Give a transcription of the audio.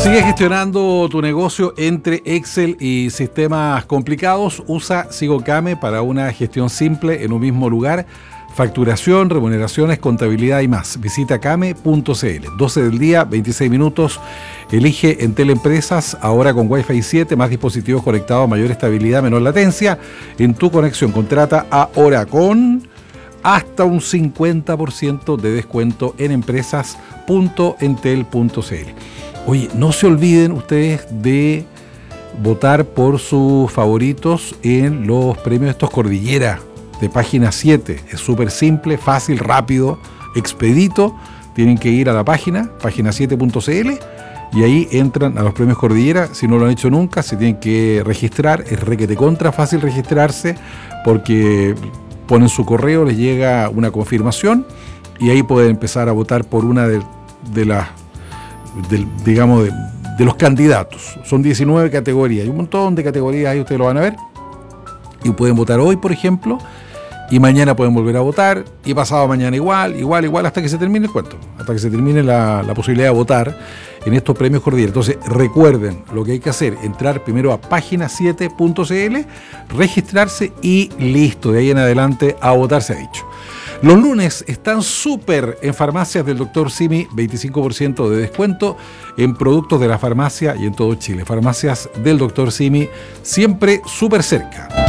Sigue gestionando tu negocio entre Excel y sistemas complicados. Usa Sigocame para una gestión simple en un mismo lugar. Facturación, remuneraciones, contabilidad y más. Visita came.cl. 12 del día, 26 minutos. Elige Entel Empresas, ahora con Wi-Fi 7, más dispositivos conectados, mayor estabilidad, menor latencia. En tu conexión, contrata ahora con hasta un 50% de descuento en empresas.entel.cl. Oye, no se olviden ustedes de votar por sus favoritos en los premios estos Cordillera de Página 7. Es súper simple, fácil, rápido, expedito. Tienen que ir a la página, página7.cl, y ahí entran a los premios Cordillera. Si no lo han hecho nunca, se tienen que registrar. Es requete contra fácil registrarse porque ponen su correo, les llega una confirmación y ahí pueden empezar a votar por una de los candidatos. Son 19 categorías, hay un montón de categorías ahí, ustedes lo van a ver, y pueden votar hoy, por ejemplo, y mañana pueden volver a votar, y pasado mañana igual, hasta que se termine el cuento, hasta que se termine la posibilidad de votar en estos premios Cordillera. Entonces recuerden lo que hay que hacer: entrar primero a página7.cl, registrarse y listo, de ahí en adelante a votar, se ha dicho. Los lunes están súper en farmacias del Dr. Simi, 25% de descuento en productos de la farmacia y en todo Chile. Farmacias del Dr. Simi, siempre súper cerca.